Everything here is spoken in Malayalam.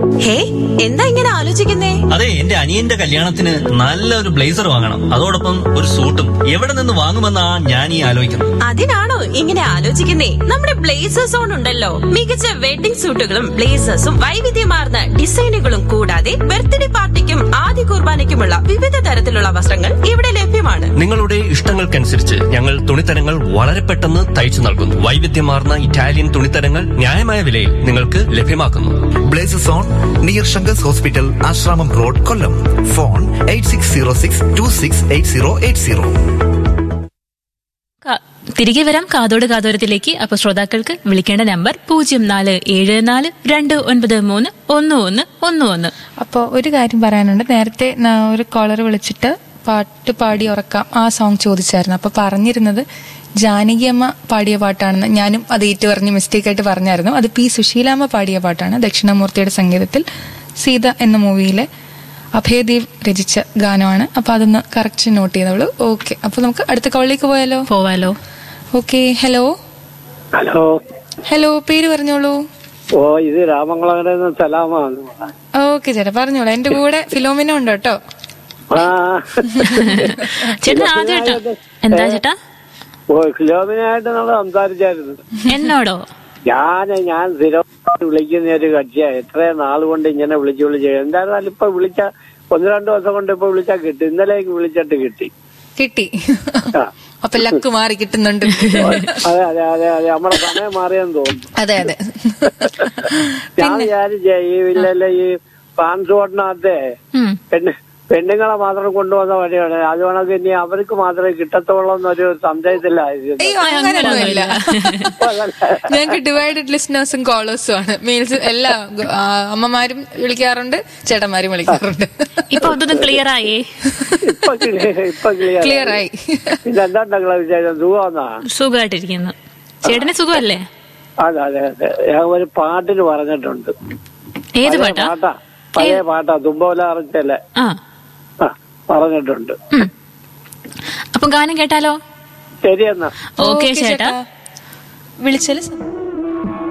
ഹേ, എന്താ ഇങ്ങനെ ആലോചിക്കുന്നേ? അതെ, എന്റെ അനിയന്റെ കല്യാണത്തിന് നല്ലൊരു ബ്ലേസർ വാങ്ങണം. അതോടൊപ്പം ഒരു സൂട്ടും. എവിടെ നിന്ന് വാങ്ങുമെന്നാ ഞാൻ ഈ ആലോചിക്കുന്നത്. അതിനാണോ ഇങ്ങനെ ആലോചിക്കുന്നേ? നമ്മുടെ ബ്ലേസേഴ്സ് സോൺ ഉണ്ടല്ലോ. മികച്ച വെഡിംഗ് സൂട്ടുകളും ബ്ലേസേഴ്സും വൈവിധ്യമാർന്ന ഡിസൈനുകളും കൂടാതെ ബർത്ത്ഡേ പാർട്ടിക്കും ആദ്യ കുർബാനയ്ക്കുമുള്ള വിവിധ തരത്തിലുള്ള വസ്ത്രങ്ങൾ ഇവിടെ ലഭ്യമാണ്. നിങ്ങളുടെ ഇഷ്ടങ്ങൾക്കനുസരിച്ച് ഞങ്ങൾ തുണിത്തരങ്ങൾ വളരെ പെട്ടെന്ന് തയ്ച്ചു നൽകുന്നു. വൈവിധ്യമാർന്ന ഇറ്റാലിയൻ തുണിത്തരങ്ങൾ ന്യായമായ വിലയിൽ നിങ്ങൾക്ക് ലഭ്യമാക്കുന്നു. Blazes on near Sankar's hospital, Asramam road, Kollam. Phone 8606268080. തിരികെ വരാം കാതോട് കാതോരത്തിലേക്ക്. അപ്പൊ ശ്രോതാക്കൾക്ക് വിളിക്കേണ്ട നമ്പർ 0474293111. അപ്പോൾ ഒരു കാര്യം പറയാനുണ്ട്. നേരത്തെ ഒരു കോളർ വിളിച്ചിട്ട് പാട്ട് പാടി ഉറക്കാം ആ സോങ് ചോദിച്ചായിരുന്നു. അപ്പൊ പറഞ്ഞിരുന്നത് ജാനകിയമ്മ പാടിയ പാട്ടാണെന്ന്. ഞാനും അത് പറഞ്ഞ് മിസ്റ്റേക്കായിട്ട് പറഞ്ഞായിരുന്നു. അത് പി സുശീലാമ്മ പാടിയ പാട്ടാണ്. ദക്ഷിണാമൂർത്തിയുടെ സംഗീതത്തിൽ സീത എന്ന മൂവിയിലെ അഭയദേവ് രചിച്ച ഗാനമാണ്. അപ്പൊ അതൊന്ന് കറക്റ്റ് നോട്ട് ചെയ്തോളൂ. ഓക്കെ, അപ്പൊ നമുക്ക് അടുത്ത കോളിലേക്ക് പോവാലോ. Okay, hello. പേര് പറഞ്ഞോളൂ. ഇത് രാമംകുളങ്ങര സലാമാണ്. ഓക്കെ ചേട്ടാ, പറഞ്ഞോളൂ. എന്റെ കൂടെ ഫിലോമിന ഉണ്ട് കേട്ടോ. ചേട്ടാ ആദ്യമായിട്ടാ? എന്താ ചേട്ടാ? ഫിലോമിനായിട്ട് നമ്മൾ സംസാരിച്ചായിരുന്നു. എന്നോടോ? ഞാൻ സ്ഥിരമായിട്ട് വിളിക്കുന്ന ഒരു കക്ഷിയാ. എത്രയും നാൾ കൊണ്ട് ഇങ്ങനെ വിളിച്ച് എന്തായിരുന്നാലും ഇപ്പൊ വിളിച്ച 1-2 ദിവസം കൊണ്ട് ഇപ്പൊ വിളിച്ചാ കിട്ടി. ഇന്നലേക്ക് വിളിച്ചിട്ട് കിട്ടി. അപ്പൊ ലക്ക് മാറി കിട്ടുന്നുണ്ട്. അതെ നമ്മുടെ സമയം മാറിയെന്ന് തോന്നുന്നു. അതെ ഞാൻ വിചാരിച്ചേ ഈ ട്രാൻസ്പോർട്ടിനകത്തെ പെണ്ണുങ്ങളെ മാത്രം കൊണ്ടുവന്ന വഴിയാണ്. അതുകൊണ്ട് ഇനി അവർക്ക് മാത്രമേ കിട്ടത്തുള്ളൂ എന്നൊരു സംശയത്തിലായിരുന്നു. ഞങ്ങൾക്ക് ഡിവൈഡഡ് ലിസ്റ്റേഴ്സും കോളേഴ്സും ആണ്. മീൻസ് എല്ലാ അമ്മമാരും വിളിക്കാറുണ്ട്, ചേട്ടന്മാരും വിളിക്കാറുണ്ട്. ഇപ്പൊ അതൊന്നും ക്ലിയർ ആയി. പിന്നെ എന്താ വിചാരിച്ചത്? സുഖമായിട്ടിരിക്കുന്നു. ചേട്ടന് സുഖമല്ലേ? അതെ. ഞാൻ ഒരു പാട്ടിന് പറഞ്ഞിട്ടുണ്ട്. ഏത് പാട്ടാ? പഴയ പാട്ടാ, തുമ്പോല അറിഞ്ഞല്ലേ പറഞ്ഞിട്ടുണ്ട്. അപ്പൊ ഗാനം കേട്ടാലോ? ശരി എന്നാ. ഓക്കെ ചേട്ടാ, വിളിച്ചാല്